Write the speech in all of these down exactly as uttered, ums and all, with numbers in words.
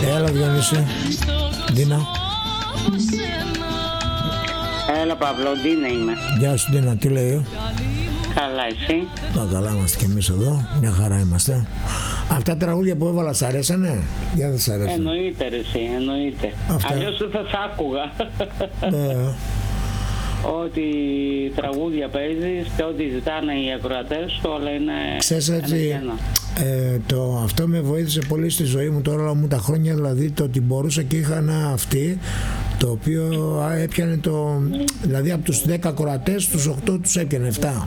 Έλα Διονύση. Ντίνα. Έλα Παύλο, Ντίνα είμαι. Γεια σου Ντίνα, τι λέει? Καλά, εσύ? Να καλά είμαστε κι εμείς εδώ, μια χαρά είμαστε. Αυτά τα τραγούδια που έβαλα σ' αρέσανε? Για δεν σ' αρέσανε? Εννοείται ρε εσύ, εννοείται. Αυτά... Αλλιώς δεν θα σ' άκουγα. Ναι. Ό,τι τραγούδια παίζεις και ό,τι ζητάνε οι ακροατές σου, όλα είναι... Ξέρεις έτσι, ε, το, αυτό με βοήθησε πολύ στη ζωή μου τώρα όλα μου τα χρόνια, δηλαδή το ότι μπορούσα και είχα ένα αυτή το οποίο έπιανε το, δηλαδή από τους δέκα ακροατές τους οκτώ τους έπιανε, επτά.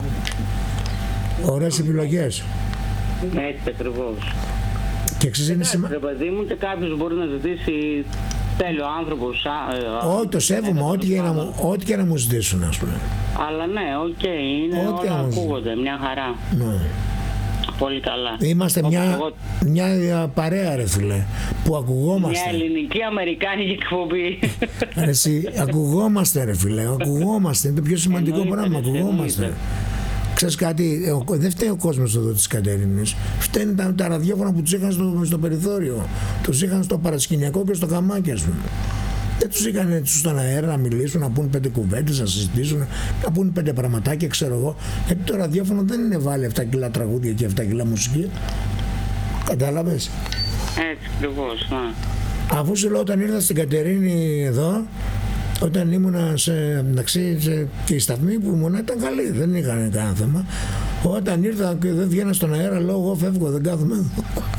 Ωραίες επιλογές. Έτσι ακριβώς. Και ξέρεις είναι σημαντικό. Ρε παιδί μου, και κάποιος μπορεί να ζητήσει τέλειο άνθρωπος. Όχι, το σέβομαι, ό,τι και, να, ό,τι και να μου ζητήσουν, ας πούμε. Αλλά ναι, οκ, okay, είναι ό,τι όλα ακούγονται, μια χαρά. Ναι. Πολύ καλά. Είμαστε μια, εγώ... μια παρέα ρε φίλε, που ακουγόμαστε. Μια ελληνική αμερικάνικη εκπομπή. Εσύ, ακουγόμαστε ρε φίλε, ακουγόμαστε, είναι το πιο σημαντικό πράγμα, ακουγόμαστε. Ξέρεις κάτι, δεν φταίει ο κόσμος εδώ της Κατερίνης, φταίνουν τα, τα ραδιόφωνα που τους είχαν στο, στο περιθώριο, τους είχαν στο παρασκηνιακό και στο καμάκι ας πούμε. Δεν τους είχαν έτσι στον αέρα να μιλήσουν, να πούν πέντε κουβέντες, να συζητήσουν, να πούν πέντε πραγματάκια, ξέρω εγώ. Γιατί το ραδιόφωνο δεν είναι βάλει επτά κιλά τραγούδια και επτά κιλά μουσική. Κατάλαβες? Έτσι ακριβώς, ναι. Αφού σου λέω όταν ήρθα στην Κατερίνη εδώ, όταν ήμουνα σε, εντάξει, σε, και η σταθμή που ήμουνα ήταν καλή, δεν είχαν κανένα θέμα. Όταν ήρθα και δεν βγαίνα στον αέρα, λέω εγώ φεύγω, δεν κάθομαι εδώ.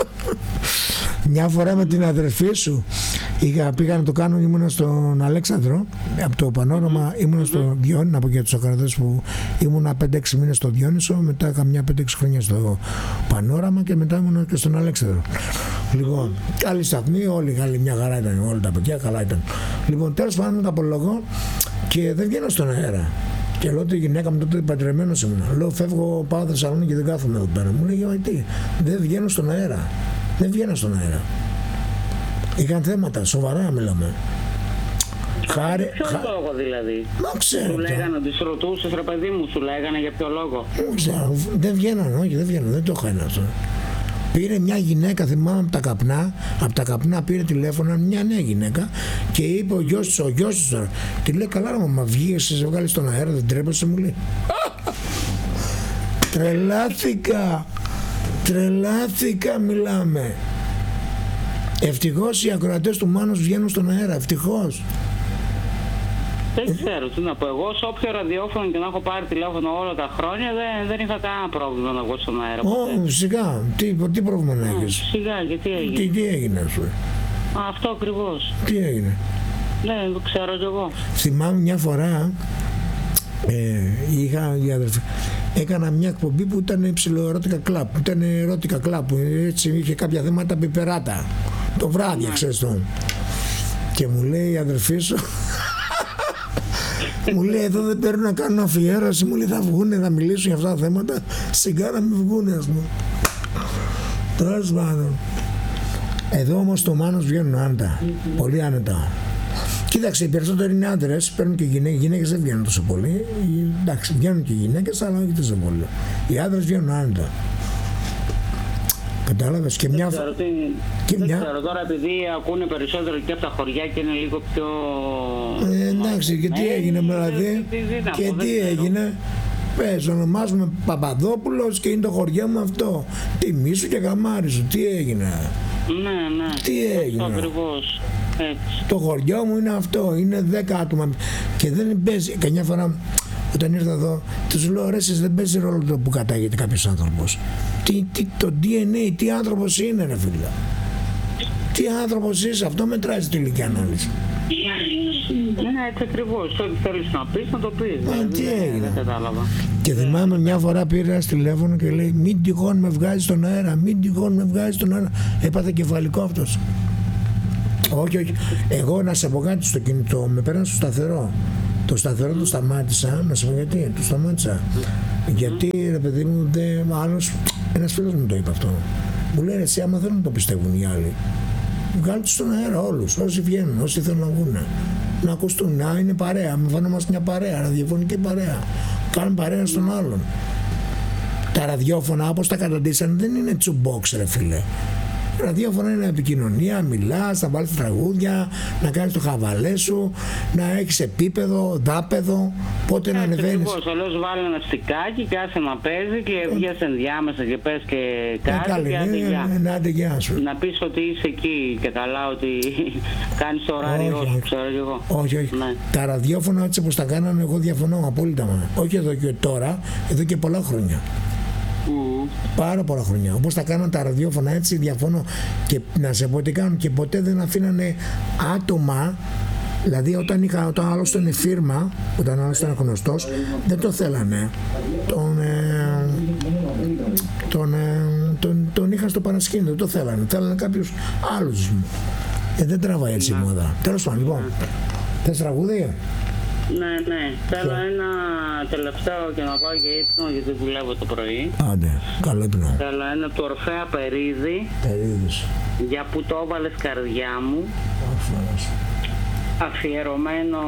Μια φορά με την αδερφή σου είχα, πήγα να το κάνω, ήμουνα στον Αλέξανδρο, από το Πανόραμα ήμουνα στο Διόνυσο, να πω για τους ακροατές που ήμουνα πέντε έξι μήνες στο Διόνυσο, μετά καμιά πέντε έξι χρόνια στο Πανόραμα και μετά ήμουνα και στον Αλέξανδρο. Λοιπόν, καλή σταθμή, όλοι καλή, μια χαρά ήταν, όλα τα παιδιά καλά ήταν. Λοιπόν, τέλος πάντων με τα απολογώ και δεν βγαίνω στον αέρα. Και λέω τη γυναίκα μου τότε παντρεμένος ήμουνα. Λέω φεύγω, πάω Θεσσαλονίκη και δεν κάθομαι εδώ πέρα. Μου λέει γιατί, δεν βγαίνω στον αέρα. Δεν βγαίνω στον αέρα. Είχαν θέματα, σοβαρά μιλάμε. Χάρη. Ποιο χα... λόγο δηλαδή? Μα ξέρω. Σου λέγανε ότι σου ρωτούσες ρε παιδί μου, σου λέγανε για ποιο λόγο? Δεν ξέρω, δεν βγαίνανε, όχι δεν βγαίνανε, δεν το είχα ένα αυτό. Πήρε μια γυναίκα, θυμάμαι από τα καπνά, από τα καπνά πήρε τηλέφωνο μια νέα γυναίκα και είπε ο γιος της, ο γιος της τώρα, τη λέει καλά ρε μα βγήκες, σε βγάλεις στον αέρα, δεν τρέπεσαι, μου λέει. Τρελάθηκα, τρελάθηκα μιλάμε. Ευτυχώς οι ακροατές του Μάνος βγαίνουν στον αέρα, ευτυχώς. Δεν ξέρω τι να πω. Εγώ σε όποιο ραδιόφωνο και να έχω πάρει τηλέφωνο όλα τα χρόνια δεν, δεν είχα κανένα πρόβλημα να βγω στον αέρα. Ω, σιγά. Τι, τι πρόβλημα να έχεις? Σιγά, γιατί έγινε? Τι, τι έγινε, ας πούμε? Αυτό ακριβώς. Τι έγινε? Ναι, το ξέρω κι εγώ. Θυμάμαι μια φορά ε, είχα, η αδερφή, έκανα μια εκπομπή που ήταν ψιλοερώτικα κλαπ. Ήταν ερώτικα κλαπ. Έτσι είχε κάποια θέματα πιπεράτα. Το βράδυ, ναι. Ξέρεις το. Και μου λέει η αδερφή σου. Μου λέει εδώ δεν παίρνουν να κάνουν αφιέρωση, μου λέει θα βγούνε να μιλήσουν για αυτά τα θέματα, σιγά να μην βγούνε ας πούμε. Τέλος πάντων. Εδώ όμως το Μάνος βγαίνουν άνετα, πολύ άνετα. Κοίταξε, οι περισσότεροι είναι άντρες, παίρνουν και γυναίκες, οι γυναίκες δεν βγαίνουν τόσο πολύ. Εντάξει, βγαίνουν και οι γυναίκες, αλλά όχι τόσο πολύ. Οι άντρες βγαίνουν άνετα. Κατάλαβες και μια φορά. Δεν μια... ξέρω τώρα επειδή ακούνε περισσότερο και από τα χωριά και είναι λίγο πιο... Ε, εντάξει και τι έγινε δηλαδή και τι έγινε. Πες ονομάζουμε Παπαδόπουλος και είναι το χωριό μου αυτό. Τιμή σου και γαμάρι σου, τι έγινε? Ναι, ναι. Τι έγινε? Ακριβώς. Έτσι. Το χωριό μου είναι αυτό, είναι δέκα άτομα και δεν παίζει. Καμιά φορά όταν ήρθα εδώ, τους λέω ρε εσείς δεν παίζει ρόλο το που κατάγεται κάποιος άνθρωπος. Τι, τι, το ντι εν έι, τι άνθρωπος είναι ρε φίλε. Τι άνθρωπος είσαι, αυτό μετράει στην τελική ανάλυση. Ναι, έτσι ακριβώς. Ό,τι θέλεις να πεις, να το πεις. Μα τι έγινε? Δεν κατάλαβα. Και θυμάμαι μια φορά πήρε ένα τηλέφωνο και λέει μην τυχόν με βγάζει στον αέρα, μην τυχόν με βγάζει στον αέρα. Έπαθε κεφαλικό αυτός. Όχι, όχι. Εγώ να σε πω κάτι στο κινητό, με πέραν στο σταθερό. Το σταθερό το σταμάτησα, να σου πω γιατί, το σταμάτησα. Mm. Γιατί ρε παιδί μου, δε, άλλος, ένας φίλος μου το είπε αυτό. Μου λέει εσύ άμα θέλουν να το πιστεύουν οι άλλοι, βγάλουν τους στον αέρα όλους, όσοι βγαίνουν, όσοι θέλουν να βγουν. Να ακουστούν, να είναι παρέα, με φανόμαστε μια παρέα, ραδιοφωνική παρέα. Κάνουν παρέα στον άλλον. Τα ραδιόφωνα όπως τα καταντήσαν δεν είναι τσουμπόξ ρε φίλε. Ραδιόφωνο είναι επικοινωνία, μιλάς, θα βάλεις τραγούδια, να κάνεις το χαβαλέ σου, να έχεις επίπεδο, δάπεδο, πότε να ανεβαίνεις. Ακριβώς, αλλιώς βάλει ένα στικάκι και άσε να παίζει και βγες ενδιάμεσα και πες και κάτι. Να άντε γεια σου. Να πεις ότι είσαι εκεί και καλά, ότι κάνεις το ωράριό σου, ξέρω εγώ. Όχι, όχι. Ναι. Τα ραδιόφωνα έτσι όπως τα κάνανε, εγώ διαφωνώ απόλυτα. Όχι εδώ και τώρα, εδώ και πολλά χρόνια. Mm. Πάρα πολλά χρόνια. Όπως τα κάναν τα ραδιόφωνα έτσι, διαφωνώ. Και να σε πω τι κάνουν, και ποτέ δεν αφήνανε άτομα. Δηλαδή όταν, είχα, όταν άλλος ήταν φίρμα, όταν άλλος ήταν γνωστός, δεν το θέλανε. Τον, ε, τον, ε, τον, τον είχαν στο παρασκήνιο, δεν το θέλανε. Θέλανε κάποιους άλλους. Ε, δεν τραβάει έτσι η μόδα. Τέλος πάντων, λοιπόν. Θες τραγούδι? Ναι, ναι. Θέλω ένα τελευταίο και να πάω για ύπνο, γιατί δουλεύω το πρωί. Άντε, καλό ύπνο. Θέλω ένα του Ορφέα Περίδη. Περίδης. Για που το έβαλες καρδιά μου. Αφήνως. Αφιερωμένο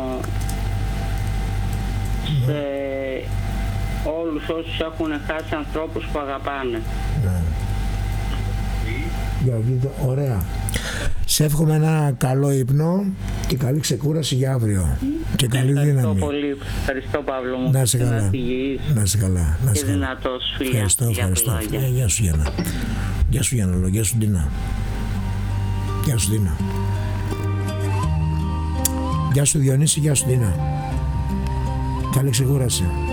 σε όλους όσους έχουν χάσει ανθρώπους που αγαπάνε. Ναι. Για βίντεο, ωραία. Σε εύχομαι ένα καλό ύπνο και καλή ξεκούραση για αύριο. Και καλή Ευχαριστώ δύναμη. Ευχαριστώ πολύ. Ευχαριστώ Παύλο μου. Να είσαι καλά. Να είσαι καλά. Να και δυνατός, φιλιά. Ευχαριστώ, ευχαριστώ. Γεια, γεια σου Γιάννα. Γεια σου Γιάννα, γεια σου Ντίνα. Γεια σου Ντίνα. Γεια σου Διονύση, γεια σου Ντίνα. Καλή ξεκούραση.